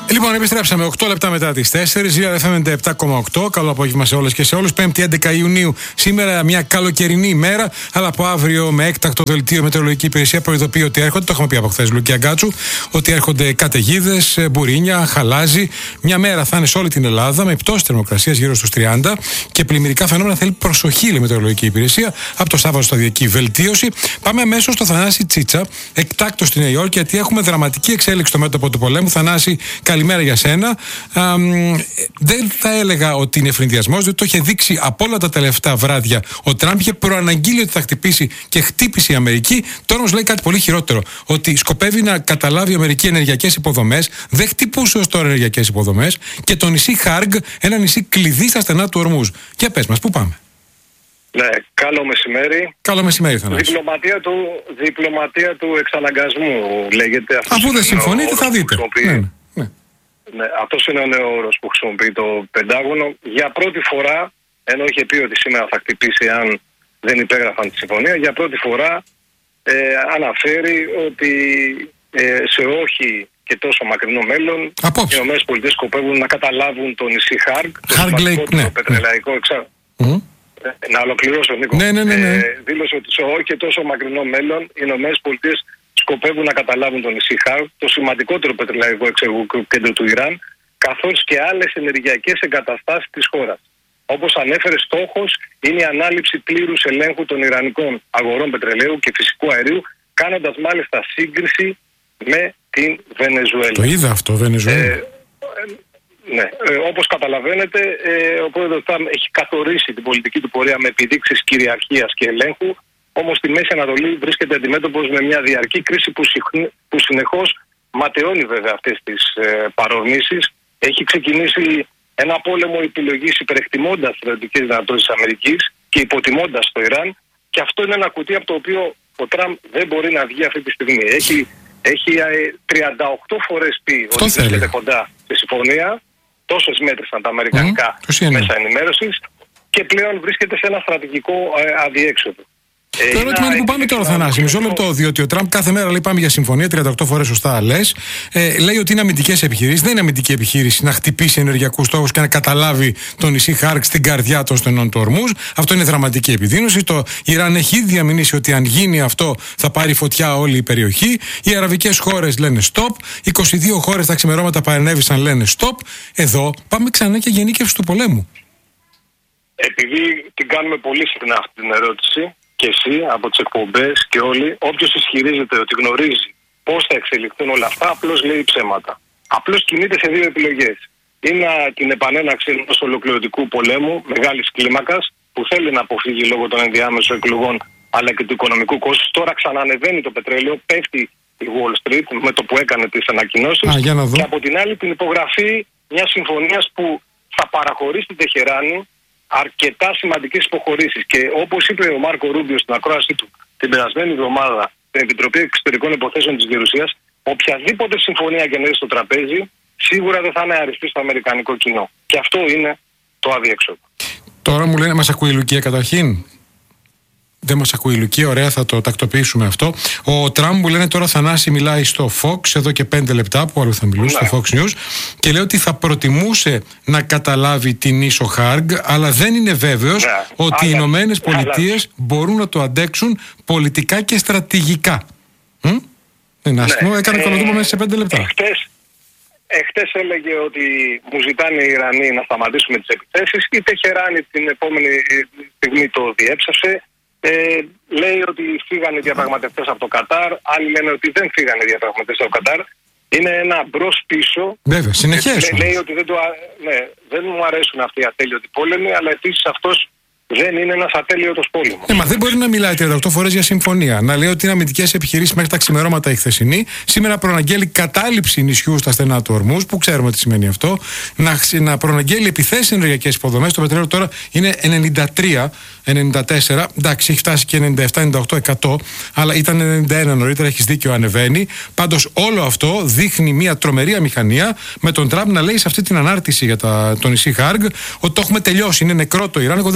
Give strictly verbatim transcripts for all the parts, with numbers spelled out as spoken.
Λοιπόν, επιστρέψαμε οκτώ λεπτά μετά τις τέσσερις. Ζήλια εφ εμ ενενήντα επτά κόμμα οκτώ. Καλό απόγευμα σε όλες και σε όλους. πέμπτη έντεκα Ιουνίου. Σήμερα μια καλοκαιρινή ημέρα. Αλλά από αύριο με έκτακτο δελτίο μετεωρολογική υπηρεσία προειδοποιεί ότι έρχονται. Το έχουμε πει από χθες, Λουκία Γκάτσου. Ότι έρχονται καταιγίδες, μπουρίνια, χαλάζι. Μια μέρα θα είναι σε όλη την Ελλάδα με πτώση θερμοκρασίας γύρω στους τριάντα. Και πλημμυρικά φαινόμενα θέλει προσοχή, λέει η μετεωρολογική υπηρεσία. Από το Σάββατο σταδιακή βελτίωση. Πάμε αμέσως στο Θανάση Τσίτσα. Εκτάκτο στη Νέα Υόρκη, γιατί έχουμε δραματική εξέλιξη στο μέτωπο του πολέμου. Θανάση, καλημέρα για σένα. Α, δεν θα έλεγα ότι είναι ευνηδιασμός, διότι το είχε δείξει από όλα τα τελευταία βράδια. Ο Τραμπ είχε προαναγγείλει ότι θα χτυπήσει και χτύπησε η Αμερική. Τώρα όμως λέει κάτι πολύ χειρότερο. Ότι σκοπεύει να καταλάβει η Αμερική ενεργειακές υποδομές. Δεν χτυπούσε ως τώρα ενεργειακές υποδομές. Και το νησί Χάργκ, ένα νησί κλειδί στα στενά του Ορμούζ. Για πες μας, πού πάμε? Ναι, καλό μεσημέρι. Καλό μεσημέρι, Θανάση. Διπλωματία του, διπλωματία του εξαναγκασμού λέγεται. Αφού δεν συμφωνείτε, θα δείτε. Ναι, ναι. Ναι, αυτός είναι ο νέο όρος που χρησιμοποιεί το Πεντάγωνο. Για πρώτη φορά, ενώ είχε πει ότι σήμερα θα χτυπήσει αν δεν υπέγραφαν τη συμφωνία, για πρώτη φορά ε, αναφέρει ότι ε, σε όχι και τόσο μακρινό μέλλον Απόψε. οι ΗΠΑ σκοπεύουν να καταλάβουν το νησί Χάργκ, το Hard σημαντικό ναι. πετρελαϊκό εξάρτημα. Mm. Να ολοκληρώσω, Νίκο. Ναι, ναι, ναι, ναι. Ε, δήλωσε ότι σε όχι και τόσο μακρινό μέλλον οι ΗΠΑ σκοπεύουν να καταλάβουν το νησί Χάργκ, το σημαντικότερο πετρελαϊκό εξαγωγικό κέντρο του Ιράν, καθώς και άλλες ενεργειακές εγκαταστάσεις της χώρας. Όπως ανέφερε, στόχος είναι η ανάληψη πλήρους ελέγχου των ιρανικών αγορών πετρελαίου και φυσικού αερίου, κάνοντας μάλιστα σύγκριση με την Βενεζουέλα. Το είδα αυτό, Βενεζουέλα. Ε, Ναι, ε, όπως καταλαβαίνετε, ε, ο πρόεδρος Τραμπ έχει καθορίσει την πολιτική του πορεία με επιδείξεις κυριαρχίας και ελέγχου, όμως στη Μέση Ανατολή βρίσκεται αντιμέτωπος με μια διαρκή κρίση που, συχν, που συνεχώς ματαιώνει βέβαια αυτές τις ε, παρορμήσεις. Έχει ξεκινήσει ένα πόλεμο επιλογής υπερεκτιμώντας στρατιωτικές δυνατότητες της Αμερικής και υποτιμώντας το Ιράν, και αυτό είναι ένα κουτί από το οποίο ο Τραμπ δεν μπορεί να βγει αυτή τη στιγμή. Έχει, έχει ε, τριάντα οκτώ φορές πει αυτό ότι βρίσκεται κοντά στη συμφωνία. Τόσες μέτρησαν τα αμερικανικά mm, μέσα ενημέρωσης και πλέον βρίσκεται σε ένα στρατηγικό ε, αδιέξοδο. Το ερώτημα είναι που πάμε τώρα, Θανάση. Μισό λεπτό, διότι ο Τραμπ κάθε μέρα λέει πάμε για συμφωνία, τριάντα οκτώ φορές σωστά λες. Ε, λέει ότι είναι αμυντικές επιχειρήσεις. Δεν είναι αμυντική επιχείρηση να χτυπήσει ενεργειακούς στόχους και να καταλάβει το νησί Χάργκ στην καρδιά των στενών του Ορμούζ. Αυτό είναι δραματική επιδείνωση. Το Ιράν έχει ήδη διαμηνήσει ότι αν γίνει αυτό θα πάρει φωτιά όλη η περιοχή. Οι αραβικές χώρες λένε stop. είκοσι δύο χώρες τα ξημερώματα παρενέβησαν, λένε stop. Εδώ πάμε ξανά και γενίκευση του πολέμου. Επειδή την κάνουμε πολύ συχνά αυτή την ερώτηση, και εσύ από τις εκπομπές και όλοι, όποιος ισχυρίζεται ότι γνωρίζει πώς θα εξελιχθούν όλα αυτά, απλώς λέει ψέματα. Απλώς κινείται σε δύο επιλογές. Είναι την επανέναξη ενός ολοκληρωτικού πολέμου μεγάλης κλίμακας που θέλει να αποφύγει λόγω των ενδιάμεσων εκλογών αλλά και του οικονομικού κόστους. Τώρα ξανανεβαίνει το πετρέλαιο, πέφτει η Wall Street με το που έκανε τις ανακοινώσεις. Α, και από την άλλη την υπογραφή μιας συμφωνίας που θα παραχωρήσει την Τεχεράνη αρκετά σημαντικές υποχωρήσεις. Και όπως είπε ο Μάρκο Ρούμπιο στην ακρόαση του την περασμένη εβδομάδα στην Επιτροπή Εξωτερικών Υποθέσεων της Γερουσίας, οποιαδήποτε συμφωνία και να είναι στο τραπέζι, σίγουρα δεν θα είναι αριστεί στο αμερικανικό κοινό. Και αυτό είναι το αδιέξοδο. Τώρα μου λένε, μας ακούει η Λουκία καταρχήν? Δεν μας ακούει η Λουκία, ωραία, θα το τακτοποιήσουμε αυτό. Ο Τραμπ, μου λένε τώρα, Θανάση, μιλάει στο Fox εδώ και πέντε λεπτά, που άλλο θα μιλούσε, ναι, στο Fox News, και λέει ότι θα προτιμούσε να καταλάβει την ίσο Χάργκ, αλλά δεν είναι βέβαιος, ναι, ότι αλλά, οι Ηνωμένες Πολιτείες μπορούν να το αντέξουν πολιτικά και στρατηγικά. Μ? Είναι άσχημο, ναι, έκανε ε, κολοτούμπα μέσα σε πέντε λεπτά. Εχθές, εχθές έλεγε ότι μου ζητάνε οι Ιρανοί να σταματήσουμε τις επιθέσεις, η Τεχεράνη την επόμενη στιγμή το διέψευσε. Ε, λέει ότι φύγανε οι διαπραγματευτές από το Κατάρ, άλλοι λένε ότι δεν φύγανε οι διαπραγματευτές από το Κατάρ. Είναι ένα μπρος πίσω. Βέβαια, συνεχές. Ε, λέει ότι δεν, το, ναι, δεν μου αρέσουν αυτοί οι ατέλειωτοι πόλεμοι, αλλά επίσης αυτός δεν είναι ένας ατέλειωτος πόλεμος. Ναι, μα δεν μπορεί να μιλάει τριάντα οκτώ φορές για συμφωνία. Να λέει ότι είναι αμυντικές επιχειρήσεις μέχρι τα ξημερώματα η χθεσινή. Σήμερα προαναγγέλει κατάληψη νησιού στα στενά του Ορμούζ, που ξέρουμε τι σημαίνει αυτό. Να, να προαναγγέλει επιθέσεις ενεργειακές υποδομές. Το πετρέλαιο τώρα είναι ενενήντα τρία ενενήντα τέσσερα. Εντάξει, έχει φτάσει και ενενήντα επτά ενενήντα οκτώ τοις εκατό, αλλά ήταν ενενήντα ένα νωρίτερα. Έχει δίκιο, ανεβαίνει. Πάντως όλο αυτό δείχνει μια τρομερή αμηχανία με τον Τραμπ να λέει σε αυτή την ανάρτηση για τα, το νησί Χάργκ ότι το έχουμε τελειώσει. Είναι νεκρό το Ιράν. Εγώ δεν βλέπω καθόλου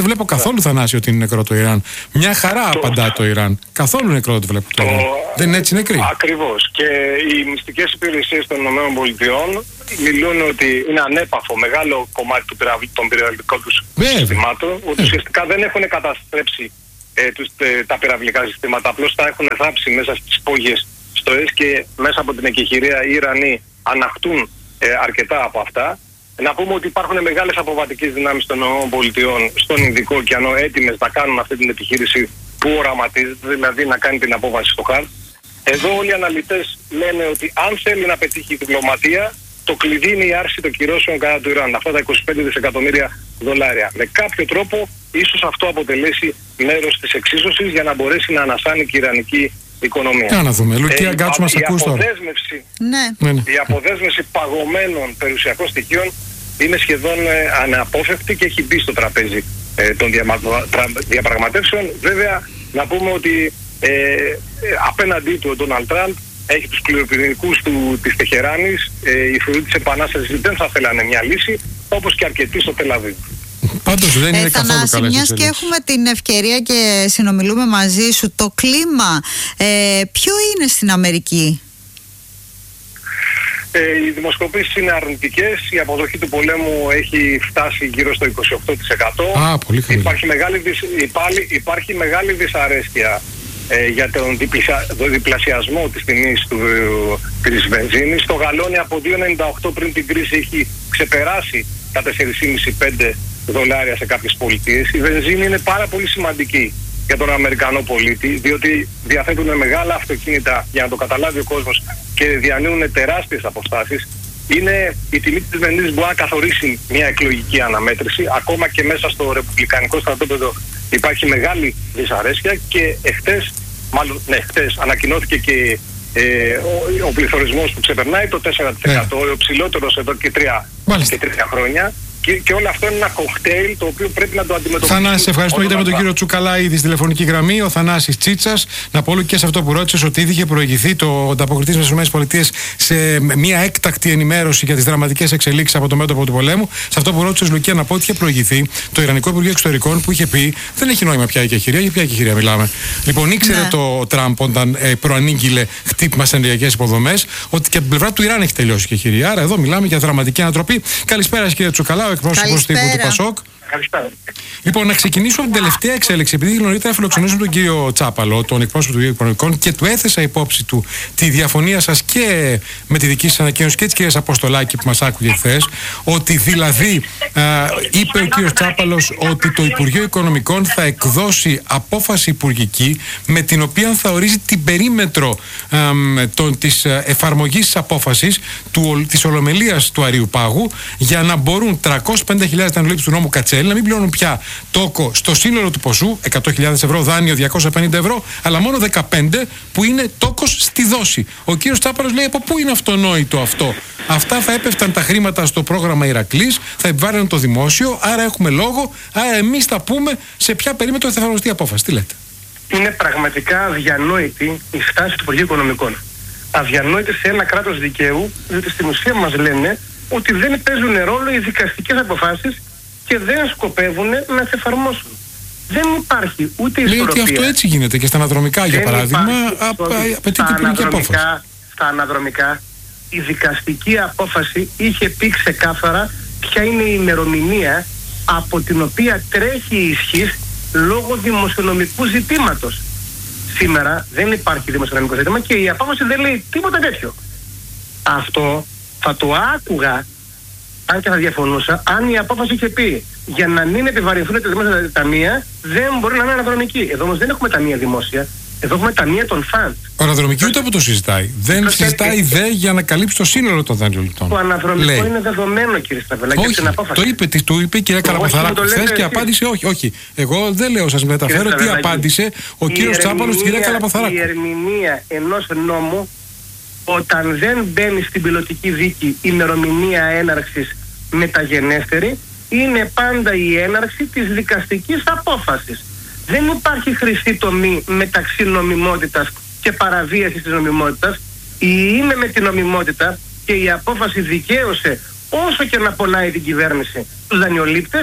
καθόλου, Θανάση, ότι είναι νεκρό το Ιράν. Μια χαρά το... απαντά το Ιράν. Καθόλου νεκρό δεν βλέπω το, το Ιράν. Δεν είναι έτσι νεκρή. Ακριβώς. Και οι μυστικές υπηρεσίες των ΗΠΑ μιλούν ότι είναι ανέπαφο μεγάλο κομμάτι του, των πυραυλικών τους συστημάτων. Ότι ουσιαστικά δεν έχουν καταστρέψει ε, τους, ε, τα πυραυλικά συστήματα. Απλώς τα έχουν θάψει μέσα στις πόγιες στοές και μέσα από την εκεχηρία οι Ιρανοί αναχτούν ε, αρκετά από αυτά. Να πούμε ότι υπάρχουν μεγάλες αποβατικές δυνάμεις των ΗΠΑ στον Ινδικό ωκεανό έτοιμες να κάνουν αυτή την επιχείρηση που οραματίζεται, δηλαδή να κάνει την απόβαση στο χάρτη. Εδώ όλοι οι αναλυτές λένε ότι αν θέλει να πετύχει η διπλωματία, το κλειδί είναι η άρση των κυρώσεων κατά του Ιράν. Αυτά τα είκοσι πέντε δισεκατομμύρια δολάρια. Με κάποιο τρόπο, ίσως αυτό αποτελέσει μέρος της εξίσωσης για να μπορέσει να ανασάνει και η ιρανική οικονομία. Για να δούμε. Λουκία ε, Γκάτσου, μας ακούς τώρα. Ναι. Η αποδέσμευση παγωμένων περιουσιακών στοιχείων είναι σχεδόν ε, αναπόφευκτη και έχει μπει στο τραπέζι ε, των διαμα... διαπραγματεύσεων. Βέβαια, να πούμε ότι ε, ε, απέναντί του ο Ντόναλντ Τραμπ έχει τους κληροπυρηνικούς του της Τεχεράνης. Ε, οι φρουροί της Επανάστασης δεν θα θέλανε μια λύση, όπως και αρκετοί στο Τελ Αβίβ. Πάντως δεν είναι ε, καθόλου Θανάση, καλές μιας και έχουμε την ευκαιρία και συνομιλούμε μαζί σου, το κλίμα ε, ποιο είναι στην Αμερική? Ε, οι δημοσκοπήσεις είναι αρνητικές. Η αποδοχή του πολέμου έχει φτάσει γύρω στο είκοσι οκτώ τοις εκατό. Α, πολύ χαμηλή. Υπάρχει μεγάλη, δυσ... υπάρχει, υπάρχει μεγάλη δυσαρέσκεια ε, για τον διπλασια... διπλασιασμό της τιμής του, της βενζίνης. Το γαλόνι από δύο ενενήντα οκτώ πριν την κρίση έχει ξεπεράσει τα τέσσερα κόμμα πέντε πέντε δολάρια σε κάποιες πολιτείες. Η βενζίνη είναι πάρα πολύ σημαντική για τον Αμερικανό πολίτη, διότι διαθέτουν μεγάλα αυτοκίνητα για να το καταλάβει ο κόσμος και διανύουν τεράστιες αποστάσεις. Είναι η τιμή της βενζίνης μπορεί να καθορίσει μια εκλογική αναμέτρηση. Ακόμα και μέσα στο ρεπουμπλικανικό στρατόπεδο υπάρχει μεγάλη δυσαρέσκεια και εχθές, μάλλον ναι, εχθές ανακοινώθηκε και ε, ο, ο πληθωρισμός που ξεπερνάει το τέσσερα τοις εκατό, ναι. Ο ψηλότερος εδώ και τρία, και τρία χρόνια. Και, και όλο αυτό είναι ένα κοκτέιλ το οποίο πρέπει να το αντιμετωπίσουμε. Θανάση, ευχαριστούμε. Ήταν με τον κύριο Τσουκαλά ήδη στη τηλεφωνική γραμμή. Ο Θανάσης Τσίτσας. Να πω και σε αυτό που ρώτησε, ότι ήδη είχε προηγηθεί το ανταποκριτής με τις ΗΠΑ σε μια έκτακτη ενημέρωση για τις δραματικές εξελίξεις από το μέτωπο του πολέμου. Σε αυτό που ρώτησε, Λουκία, να πω ότι είχε προηγηθεί το Ιρανικό Υπουργείο Εξωτερικών που είχε πει: δεν έχει νόημα πια η εκεχηρία. Για ποια εκεχηρία μιλάμε? Λοιπόν, ήξερε ναι. το Τραμπ όταν ε, προανήγγειλε χτύπημα σε ενεργειακές υποδομές ότι και από την πλευρά του Ιράν έχει τελειώσει η εκεχηρία. Άρα εδώ μιλάμε για δραματική ανατροπή. Καλησπέρα, κύριε Τσουκαλά, εκπρόσωπος τύπου του Πασόκ. Καλησπέρα. Λοιπόν, να ξεκινήσω από την τελευταία εξέλιξη, επειδή νωρίτερα φιλοξενούσαμε τον κύριο Τσάπαλο, τον εκπρόσωπο του Υπουργείου Οικονομικών, και του έθεσα υπόψη του τη διαφωνία σας και με τη δική σας ανακοίνωση και της κυρίας Αποστολάκη που μας άκουγε χθες, ότι δηλαδή α, είπε ο κύριος Τσάπαλος ότι το Υπουργείο Οικονομικών θα εκδώσει απόφαση υπουργική με την οποία θα ορίζει την περίμετρο α, τον, της εφαρμογής της απόφασης του, της ολομελίας του Αριού Πάγου, για να μπορούν τριακόσιες πενήντα χιλιάδες αναλήψεις του νόμου Κατσέλη να μην πληρώνουν πια τόκο στο σύνολο του ποσού, εκατό χιλιάδες ευρώ δάνειο, διακόσια πενήντα ευρώ, αλλά μόνο δεκαπέντε που είναι τόκος στη δόση. Ο κύριος Τσάπαλος λέει: από πού είναι αυτονόητο αυτό? Αυτά θα έπεφταν τα χρήματα στο πρόγραμμα Ηρακλής, θα επιβάρυναν το δημόσιο, άρα έχουμε λόγο, άρα εμείς θα πούμε σε ποια περίμετρο θα εφαρμοστεί η απόφαση. Τι λέτε? Είναι πραγματικά αδιανόητη η στάση του Υπουργείου Οικονομικών. Αδιανόητη σε ένα κράτος δικαίου, διότι στην ουσία μας λένε ότι δεν παίζουν ρόλο οι δικαστικές αποφάσεις και δεν σκοπεύουν να τις εφαρμόσουν. Δεν υπάρχει ούτε ισορροπία. Λέει ότι αυτό έτσι γίνεται και στα αναδρομικά, για παράδειγμα, απαιτείται υπουργική απόφαση. Στα αναδρομικά η δικαστική απόφαση είχε πει ξεκάθαρα ποια είναι η ημερομηνία από την οποία τρέχει η ισχύς λόγω δημοσιονομικού ζητήματος. Σήμερα δεν υπάρχει δημοσιονομικό ζήτημα και η απόφαση δεν λέει τίποτα τέτοιο. Αυτό θα το άκουγα, αν και θα διαφωνούσα, αν η απόφαση είχε πει για να μην επιβαρυνθούν τα δημόσια ταμεία δεν μπορεί να είναι αναδρομική. Εδώ όμως δεν έχουμε ταμεία δημόσια, εδώ έχουμε ταμεία των φαντ. Ο αναδρομική ούτε που το συζητάει. Δεν συζητάει δε για να καλύψει το σύνολο των δανειοληπτών. Το αναδρομικό λέει. Είναι δεδομένο, κύριε Σταβελάκη, όχι, την απόφαση. Το είπε, το είπε η κυρία Καλαπαθαράκου χθες και απάντησε όχι, όχι. Εγώ δεν λέω, σας μεταφέρω τι απάντησε ο κύριος Τσάπαλος στην κυρία Καλαπαθαράκου. Η ερμηνεία ενός νόμου, όταν δεν μπαίνει στην πιλωτική δίκη ημερομηνία έναρξης μεταγενέστερη, είναι πάντα η έναρξη της δικαστικής απόφασης. Δεν υπάρχει χρυσή τομή μεταξύ νομιμότητας και παραβίασης της νομιμότητας. Είναι με την νομιμότητα και η απόφαση δικαίωσε, όσο και να πονάει την κυβέρνηση, τους δανειολήπτες,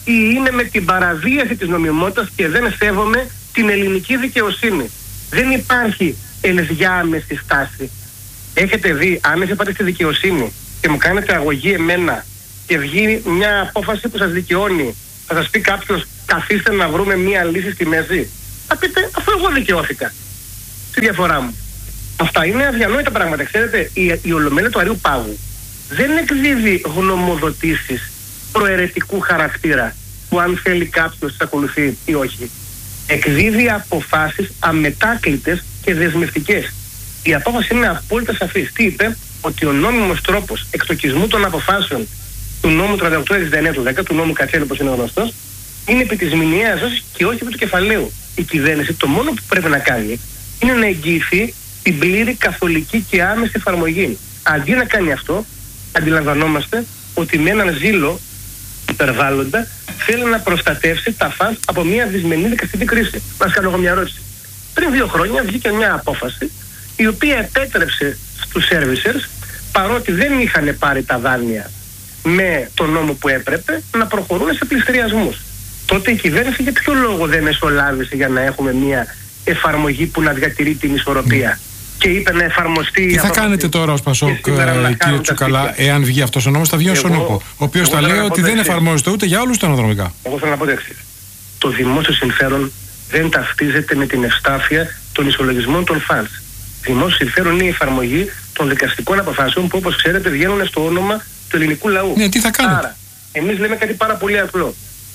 ή είναι με την παραβίαση της νομιμότητας και δεν σέβομαι την ελληνική δικαιοσύνη. Δεν υπάρχει ενδιάμεση στάση. Έχετε δει, αν έχετε πάτε στη δικαιοσύνη και μου κάνετε αγωγή εμένα και βγει μια απόφαση που σας δικαιώνει, θα σας πει κάποιος, καθίστε να βρούμε μια λύση στη μέση? Θα πείτε, αφού εγώ δικαιώθηκα. Στη διαφορά μου. Αυτά είναι αδιανόητα πράγματα. Ξέρετε, η, η Ολομέλεια του Αρείου Πάγου δεν εκδίδει γνωμοδοτήσεις προαιρετικού χαρακτήρα που αν θέλει κάποιος τις ακολουθεί ή όχι. Εκδίδει αποφάσεις αμετάκλητες και δεσμευτικές. Η απόφαση είναι απόλυτα σαφής. Τι είπε? Ότι ο νόμιμος τρόπος εκτοκισμού των αποφάσεων του νόμου τριάντα οκτώ εξήντα εννέα του δέκα, του νόμου Κατσέλη όπως είναι γνωστός, είναι επί της μηνιαίας δόσης και όχι επί του κεφαλαίου. Η κυβέρνηση το μόνο που πρέπει να κάνει είναι να εγγυηθεί την πλήρη καθολική και άμεση εφαρμογή. Αντί να κάνει αυτό, αντιλαμβανόμαστε ότι με έναν ζήλο υπερβάλλοντα θέλει να προστατεύσει τα φανς από μια δυσμενή δικαστική κρίση. Να σας κάνω εγώ μια ερώτηση. Πριν δύο χρόνια βγήκε μια απόφαση η οποία επέτρεψε στους servicers, παρότι δεν είχαν πάρει τα δάνεια με τον νόμο που έπρεπε, να προχωρούν σε πληστηριασμούς. Τότε η κυβέρνηση για ποιο λόγο δεν μεσολάβησε για να έχουμε μια εφαρμογή που να διατηρεί την ισορροπία? Και είπε να εφαρμοστεί. Τι θα κάνετε τώρα ως Πασόκ, κύριε Τσουκαλά, εάν βγει αυτός ο νόμος? Θα βγει ο Σονόπο, ο οποίος θα λέει ότι δεν εφαρμόζεται ούτε για όλους τα αναδρομικά. Εγώ θέλω να πω το εξής. Το δημόσιο συμφέρον δεν ταυτίζεται με την ευστάφεια των ισολογισμών των φανς. Δημόσιο συμφέρον είναι η εφαρμογή των δικαστικών αποφάσεων που, όπως ξέρετε, βγαίνουν στο όνομα του ελληνικού λαού. Ναι, τι θα κάνετε? Άρα, εμείς λέμε κάτι πάρα πολύ απλό.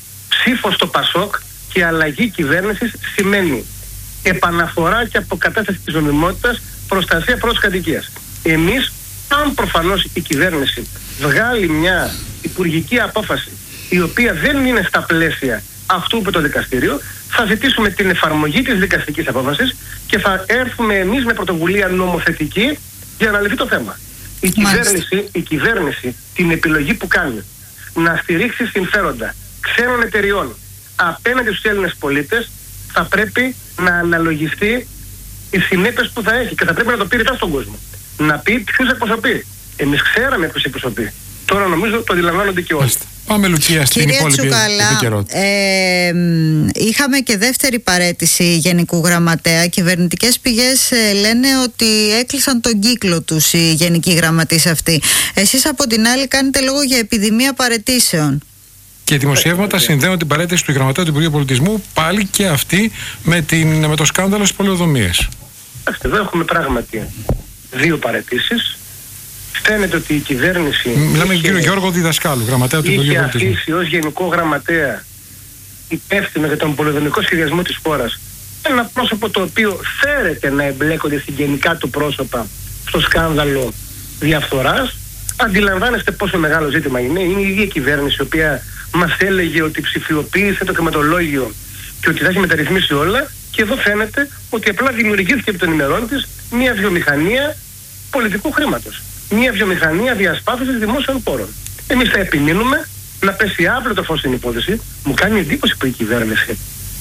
Ψήφος στο Πασόκ και αλλαγή κυβέρνησης σημαίνει επαναφορά και αποκατάσταση της νομιμότητας, προστασία πρώτης κατοικίας. Εμείς, αν προφανώς η κυβέρνηση βγάλει μια υπουργική απόφαση η οποία δεν είναι στα πλαίσια αυτού που είπε το δικαστήριο, θα ζητήσουμε την εφαρμογή της δικαστικής απόφασης και θα έρθουμε εμείς με πρωτοβουλία νομοθετική για να λυθεί το θέμα. Η κυβέρνηση, η κυβέρνηση την επιλογή που κάνει να στηρίξει συμφέροντα ξένων εταιριών απέναντι στους Έλληνες πολίτες θα πρέπει να αναλογιστεί οι συνέπειες που θα έχει και θα πρέπει να το πει ρητά στον κόσμο. Να πει ποιους εκπροσωπεί. Εμείς ξέραμε ποιους εκπροσωπεί. Τώρα νομίζω το αντιλαμβάνονται και όλοι. Πάμε, Λουκία, στην Κυρία υπόλοιπη επικαιρότητα. Ε, είχαμε και δεύτερη παραίτηση Γενικού Γραμματέα. Κυβερνητικές πηγές ε, λένε ότι έκλεισαν τον κύκλο τους οι Γενικοί Γραμματείς αυτοί. Εσείς από την άλλη κάνετε λόγο για επιδημία παραιτήσεων. Και δημοσιεύματα συνδέουν την παραίτηση του Γραμματέα του Υπουργείου Πολιτισμού πάλι και αυτή με, την, με το σκάνδαλο στις πολεοδομίες. Εδώ έχουμε πράγματι δύο παραιτήσεις. Φαίνεται ότι η κυβέρνηση. Μιλάμε για τον κύριο Γιώργο Διδασκάλου, Γραμματέα του Υπουργείου Πολιτισμού. Είχε αφήσει ως Γενικό Γραμματέα υπεύθυνο για τον πολεοδομικό σχεδιασμό της χώρας ένα πρόσωπο το οποίο φέρεται να εμπλέκονται συγγενικά του πρόσωπα στο σκάνδαλο διαφθοράς. Αντιλαμβάνεστε πόσο μεγάλο ζήτημα είναι. Είναι η ίδια κυβέρνηση η οποία μας έλεγε ότι ψηφιοποίησε το χρηματολόγιο και ότι θα έχει μεταρρυθμίσει όλα. Και εδώ φαίνεται ότι απλά δημιουργήθηκε από των ημερών της μια βιομηχανία πολιτικού χρήματος. Μια βιομηχανία διασπάθησης δημόσιων πόρων. Εμείς θα επιμείνουμε να πέσει άπλωτο φως στην υπόθεση. Μου κάνει εντύπωση που η κυβέρνηση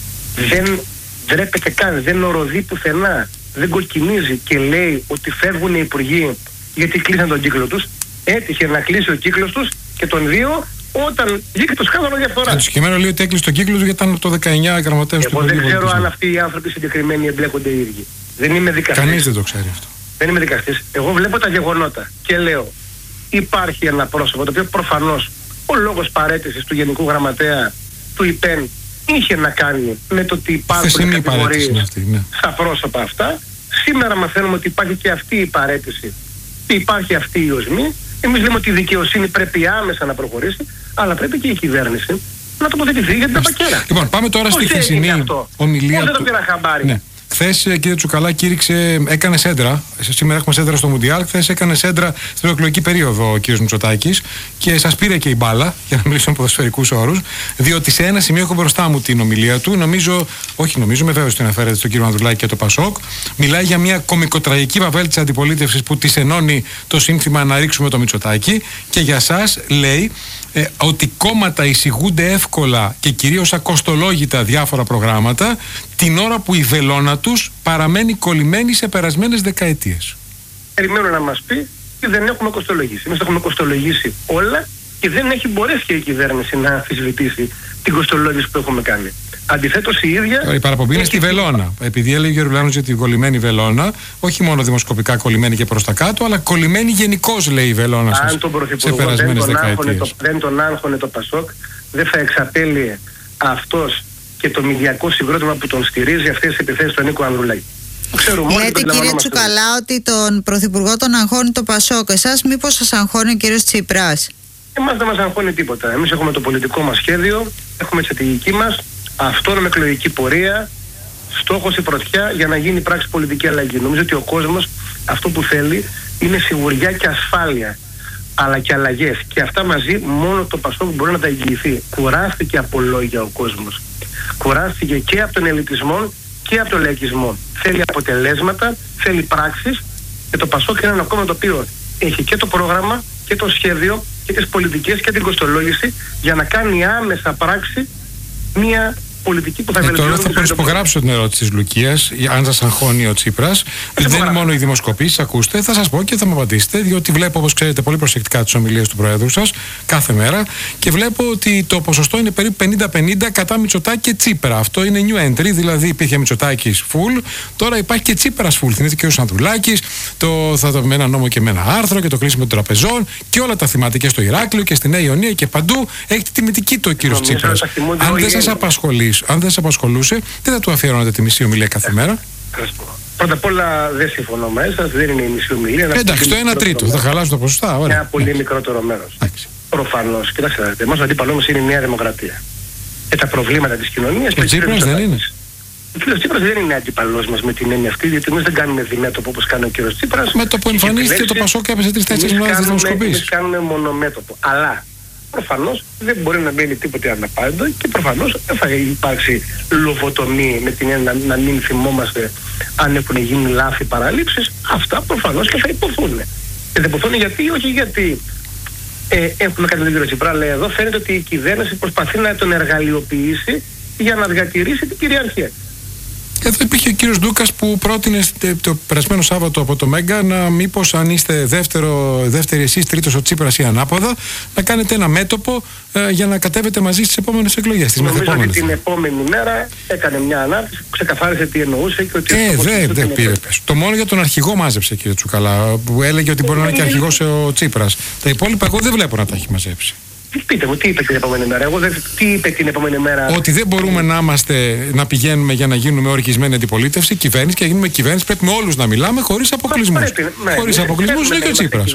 δεν ντρέπεται καν, δεν οροδεί πουθενά, δεν κοκκινίζει και λέει ότι φεύγουν οι υπουργοί γιατί κλείσαν τον κύκλο τους. Έτυχε να κλείσει ο κύκλος τους και τον δύο όταν βγήκε το σκάνδαλο διαφθοράς. Το συγκεκριμένο λέει ότι έκλεισε τον κύκλο του γιατί ήταν το δεκαεννιά γραμματέας του Υπουργείου Πολιτισμού. Εγώ δεν ξέρω Πολιτισμού. αν αυτοί οι άνθρωποι συγκεκριμένοι εμπλέκονται οι ίδιοι. Δεν είμαι δικαστής. Κανείς δεν το ξέρει αυτό. Δεν είμαι δικαστής. Εγώ βλέπω τα γεγονότα και λέω υπάρχει ένα πρόσωπο το οποίο προφανώς ο λόγος παραίτησης του Γενικού Γραμματέα του ΙΠΕΝ είχε να κάνει με το ότι υπάρχουν κατηγορίες ναι. στα πρόσωπα αυτά. Σήμερα μαθαίνουμε ότι υπάρχει και αυτή η παραίτηση και υπάρχει αυτή η οσμή. Εμείς λέμε ότι η δικαιοσύνη πρέπει άμεσα να προχωρήσει, αλλά πρέπει και η κυβέρνηση να τοποθετηθεί για την ταπακέρα. Λοιπόν, πάμε τώρα στη χθεσινή ομιλία του. Δεν το πήρα χαμπάρι. Ναι. Χθες, κύριε Τσουκαλά, κήρυξε, έκανε σέντρα. Σήμερα έχουμε σέντρα στο Μουντιάλ. Χθες έκανε σέντρα στην προεκλογική περίοδο ο κύριος Μητσοτάκης και σας πήρε και η μπάλα, για να μιλήσω με ποδοσφαιρικούς όρους, διότι σε ένα σημείο έχω μπροστά μου την ομιλία του. Νομίζω, όχι νομίζω, με βέβαιος ότι αναφέρεται στον κύριο Ανδρουλάκη και το Πασόκ. Μιλάει για μια κομικοτραγική βαβέλ της αντιπολίτευσης που της ενώνει το σύνθημα να ρίξουμε το Μητσοτάκη. Και για σας λέει ε, ότι κόμματα εισηγούνται εύκολα και κυρίως ακοστολόγητα διάφορα προγράμματα την ώρα που η βελόνα τους παραμένει κολλημένη σε περασμένες δεκαετίες. Περιμένω να μας πει ότι δεν έχουμε κοστολογήσει. Εμείς έχουμε κοστολογήσει όλα και δεν έχει μπορέσει και η κυβέρνηση να αμφισβητήσει την κοστολόγηση που έχουμε κάνει. Αντιθέτως η ίδια. Η παραπομπή είναι στη βελόνα. Επειδή έλεγε ο Γερουλάνος για την κολλημένη βελόνα, όχι μόνο δημοσκοπικά κολλημένη και προς τα κάτω, αλλά κολλημένη γενικώς, λέει η βελόνα σας. Αν τον Πρωθυπουργό δεν τον, άγχωνε το, δεν τον άγχωνε το Πασόκ, δεν θα εξαπέλυε αυτός και το μηδιακό συγκρότημα που τον στηρίζει αυτές τις επιθέσεις στον Νίκο Ανδρουλάκη. Λέτε, κύριε Τσουκαλά, ότι τον Πρωθυπουργό τον αγχώνει το Πασόκ. Εσάς μήπως σας αγχώνει ο κύριος Τσίπρας? Εμάς δεν μας αγχώνει τίποτα. Εμείς έχουμε το πολιτικό μας σχέδιο, έχουμε τη στρατηγική μας, αυτόνομη εκλογική πορεία, στόχος η πρωτιά για να γίνει πράξη πολιτική αλλαγή. Νομίζω ότι ο κόσμος αυτό που θέλει είναι σιγουριά και ασφάλεια, αλλά και αλλαγές. Και αυτά μαζί μόνο το Πασόκ μπορεί να τα εγγυηθεί. Κουράστηκε από λόγια ο κόσμος. Κουράστηκε και από τον ελιτισμό και από τον λαϊκισμό. Θέλει αποτελέσματα, θέλει πράξεις, και το Πασόκ είναι ένα κόμμα το οποίο έχει και το πρόγραμμα και το σχέδιο και τις πολιτικές και την κοστολόγηση για να κάνει άμεσα πράξη μια πολιτική που θα βελτιώσει. Ε, τώρα θα προσυπογράψω την ερώτηση της Λουκίας, αν σας αγχώνει ο Τσίπρας. Δεν είναι μόνο οι δημοσκοπήσεις, ακούστε, θα σας πω και θα μου απαντήσετε, διότι βλέπω, όπως ξέρετε, πολύ προσεκτικά τις ομιλίες του Προέδρου σας κάθε μέρα και βλέπω ότι το ποσοστό είναι περίπου πενήντα πενήντα κατά Μητσοτάκη και Τσίπρα. Αυτό είναι new entry, δηλαδή υπήρχε Μητσοτάκης full, τώρα υπάρχει και Τσίπρας full. Θυμήθηκε και ο Ανδρουλάκης, το, θα το με ένα νόμο και με ένα άρθρο και το κλείσιμο των τραπεζών και όλα τα θυμάται στο Ηράκλειο και στη Νέα Ιωνία και παντού. Έχει τη τιμητική το κύριο Τσίπρας. Αν δεν σας απασχολεί. Αν δεν σε απασχολούσε, δεν θα του αφιερώνατε τη μισή ομιλία κάθε μέρα. Πρώτα απ' όλα δεν συμφωνώ μαζί σας, δεν είναι η μισή ομιλία. Εντάξει, το ένα τρίτο, θα χαλάσουν τα ποσοστά. Ωραία. Ένα πολύ μικρότερο μέρος. Προφανώς, κοιτάξτε, εμάς ο αντίπαλός μας είναι η Νέα Δημοκρατία. Και τα προβλήματα της κοινωνίας. Ο Τσίπρας δεν είναι. Ο κ. Τσίπρας δεν είναι αντίπαλός μας με την έννοια αυτή, γιατί εμείς δεν κάνουμε διμέτωπο όπως κάνει ο κ. Τσίπρας. Με το που εμφανίστηκε το Πασόκ και έπεσε τρεις-τέσσερις μέρες της δημοσκοπής. Εμείς κάνουμε μονομέτωπο. Αλλά προφανώς δεν μπορεί να μπαίνει τίποτε αναπάντητο και προφανώς δεν θα υπάρξει λοβοτομή με την έννοια να, να μην θυμόμαστε αν έχουν γίνει λάθη, παραλήψεις. Αυτά προφανώς και θα υποθούν. Και θα υποθούν γιατί, όχι γιατί ε, έχουμε κάτι τον κύριο Τσίπρα, αλλά εδώ φαίνεται ότι η κυβέρνηση προσπαθεί να τον εργαλειοποιήσει για να διατηρήσει την κυριαρχία. Εδώ υπήρχε ο κύριος Ντούκας που πρότεινε το περασμένο Σάββατο από το Μέγκα να μήπως αν είστε δεύτερο, δεύτερη εσείς, τρίτος ο Τσίπρας ή ανάποδα, να κάνετε ένα μέτωπο ε, για να κατέβετε μαζί στις επόμενες εκλογές. Στις Νομίζω ότι την επόμενη μέρα έκανε μια ανάρτηση που ξεκαθάρισε τι εννοούσε και ότι. Ε, δεν δε πήρε πες. Το μόνο για τον αρχηγό μάζεψε, κύριε Τσουκαλά, που έλεγε ότι μπορεί να είναι και αρχηγός ο Τσίπρας. Τα υπόλοιπα εγώ δεν βλέπω να τα έχει μαζέψει. Πείτε μου, τι είπε την επόμενη μέρα? Εγώ δεν, τι είπε την επόμενη μέρα? Ότι δεν μπορούμε να είμαστε, να πηγαίνουμε για να γίνουμε ορκισμένη αντιπολίτευση, κυβέρνηση και να γίνουμε κυβέρνηση. Πρέπει με όλους να μιλάμε χωρίς αποκλεισμούς. Χωρίς αποκλεισμούς είναι και ο Τσίπρας.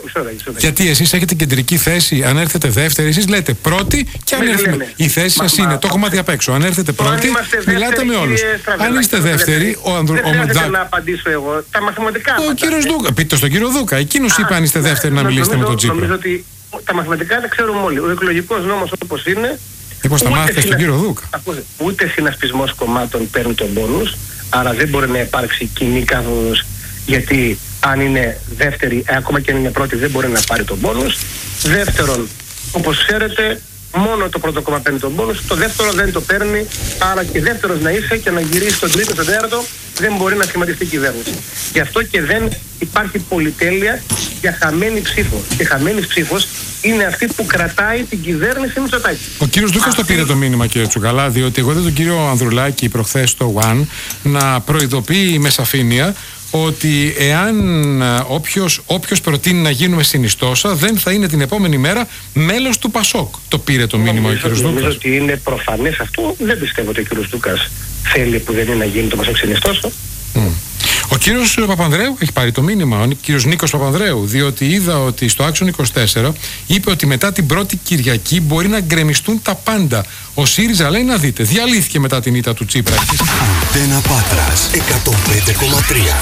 Γιατί εσείς έχετε κεντρική θέση, αν έρθετε δεύτερη, εσείς λέτε πρώτη και αν έρθουμε. Η θέση σας είναι, το έχω μάθει απ' έξω. Αν έρθετε πρώτη, μιλάτε με όλους. Αν είστε δεύτερη, ο Ανδρουλάκης. Δεν να απαντήσω εγώ. Τα μαθηματικά. Ο κύριος Δούκα, πείτε στον κύριο Δούκα. Εκείνος είπε αν είστε δεύτερη να μιλήσετε με τον Τσίπρα. Τα μαθηματικά τα ξέρουμε όλοι. Ο εκλογικός νόμος όπως είναι. Μήπως τα μάθετε στον κύριο Δούκα. Ούτε συνασπισμός κομμάτων παίρνει τον πόνους, άρα δεν μπορεί να υπάρξει κοινή κάθοδος, γιατί αν είναι δεύτερη, ακόμα και αν είναι πρώτη, δεν μπορεί να πάρει τον πόνους. Δεύτερον, όπως ξέρετε, μόνο το πρώτο κόμμα παίρνει τον πόνους, το δεύτερο δεν το παίρνει, άρα και δεύτερος να είσαι και να γυρίσει στον τρίτο, στον τέταρτο, δεν μπορεί να σχηματιστεί η κυβέρνηση. Γι' αυτό και δεν υπάρχει πολυτέλεια για χαμένη ψήφο. Και χαμένη ψήφος είναι αυτή που κρατάει την κυβέρνηση Μητσοτάκη. Ο κύριος Δούκας αυτή... το πήρε το μήνυμα, κύριε Τσουκαλά, διότι εγώ είδα τον κύριο Ανδρουλάκη προχθές στο One να προειδοποιεί με σαφήνεια ότι εάν όποιος, όποιος προτείνει να γίνουμε συνιστόσα δεν θα είναι την επόμενη μέρα μέλος του Πασόκ. Το πήρε το μήνυμα ο κύριος Δούκας. Νομίζω ότι είναι προφανές αυτό. Δεν πιστεύω ότι ο κύριος Δούκας θέλει που δεν είναι να γίνει το Πασόκ συνιστόσα. Mm. Ο κύριος Παπανδρέου έχει πάρει το μήνυμα, ο κύριος Νίκος Παπανδρέου, διότι είδα ότι στο Άξον είκοσι τέσσερα είπε ότι μετά την πρώτη Κυριακή μπορεί να γκρεμιστούν τα πάντα. Ο ΣΥΡΙΖΑ λέει να δείτε, διαλύθηκε μετά την ήττα του Τσίπρα. Αντένα Πάτρας εκατόν πέντε κόμμα τρία.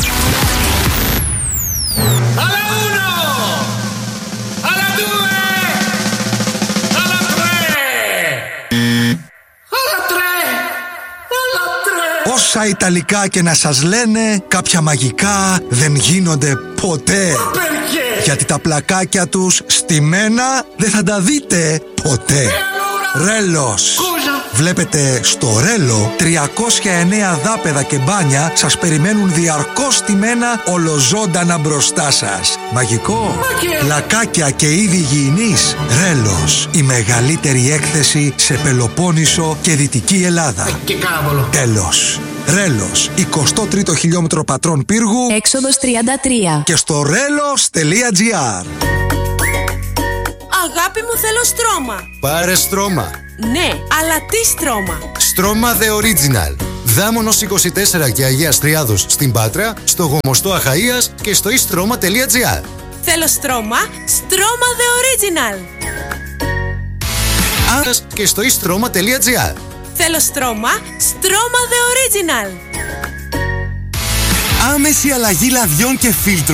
Όσα Ιταλικά και να σας λένε, κάποια μαγικά δεν γίνονται ποτέ. Γιατί τα πλακάκια τους στημένα δεν θα τα δείτε ποτέ. Ρέλος. Βλέπετε, στο Ρέλο τριακόσια εννέα δάπεδα και μπάνια σας περιμένουν διαρκώς στημένα ολοζώντανα μπροστά σας. Μαγικό. Πλακάκια και είδη υγιεινής. Ρέλος. Η μεγαλύτερη έκθεση σε Πελοπόννησο και Δυτική Ελλάδα. Και κάραβολο. Τέλος. Ρέλος. εικοστό τρίτο χιλιόμετρο Πατρών Πύργου. Έξοδος τριάντα τρία. Και στο ρέλος τελεία τζι άρ. Αγάπη μου, θέλω στρώμα. Πάρε στρώμα. Ναι, αλλά τι στρώμα? Στρώμα The Original. Δάμονος είκοσι τέσσερα και Αγίας Τριάδος στην Πάτρα, στο Γομοστό Αχαΐας και στο ιστρώμα τελεία τζι άρ. Θέλω στρώμα, στρώμα The Original. Άρας και στο ιστρώμα τελεία τζι άρ. Θέλω στρώμα, στρώμα The Original. Άμεση αλλαγή λαδιών και φίλτρων